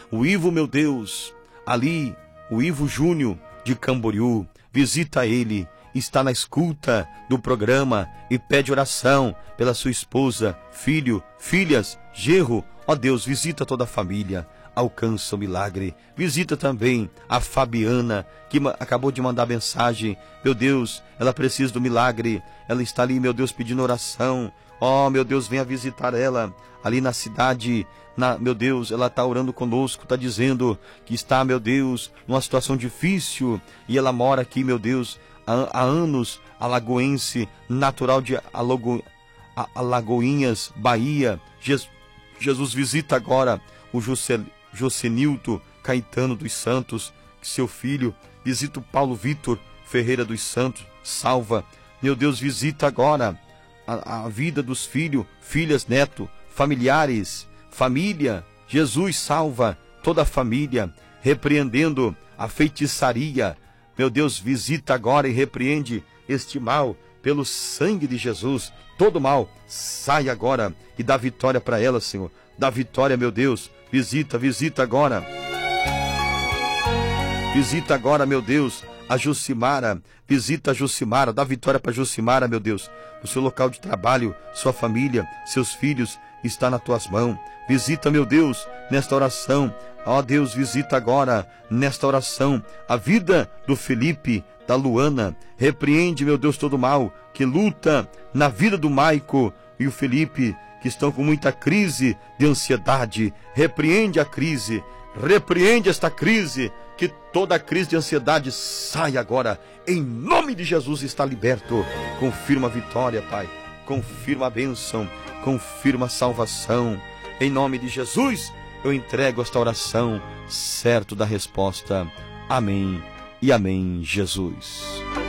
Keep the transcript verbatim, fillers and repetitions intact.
O Ivo, meu Deus, ali, o Ivo Júnior de Camboriú, visita ele, está na escuta do programa e pede oração pela sua esposa, filho, filhas, genro. Ó Deus, visita toda a família, alcança o milagre. Visita também a Fabiana, que acabou de mandar mensagem. Meu Deus, ela precisa do milagre, ela está ali, meu Deus, pedindo oração. Ó, meu Deus, venha visitar ela ali na cidade, na, meu Deus, ela está orando conosco, está dizendo que está, meu Deus, numa situação difícil, e ela mora aqui, meu Deus, há, há anos, alagoense, natural de Alago, Alagoinhas, Bahia. Jesus, Jesus visita agora o José, Josenilton Caetano dos Santos, seu filho. Visita o Paulo Vitor Ferreira dos Santos, salva. Meu Deus, visita agora a, a vida dos filhos, filhas, neto, familiares, família. Jesus, salva toda a família, repreendendo a feitiçaria. Meu Deus, visita agora e repreende este mal pelo sangue de Jesus. Todo mal sai agora e dá vitória para ela, Senhor. Dá vitória, meu Deus. Visita, visita agora. Visita agora, meu Deus, a Jucimara. Visita a Jucimara, dá vitória para Jucimara, meu Deus. No seu local de trabalho, sua família, seus filhos, está nas tuas mãos. Visita, meu Deus, nesta oração. Ó Deus, visita agora, nesta oração, a vida do Felipe, da Luana. Repreende, meu Deus, todo mal que luta na vida do Maico e o Felipe, que estão com muita crise de ansiedade. Repreende a crise, repreende esta crise, que toda crise de ansiedade saia agora, em nome de Jesus. Está liberto. Confirma a vitória, Pai, confirma a bênção, confirma a salvação, em nome de Jesus. Eu entrego esta oração, certo da resposta. Amém e amém, Jesus.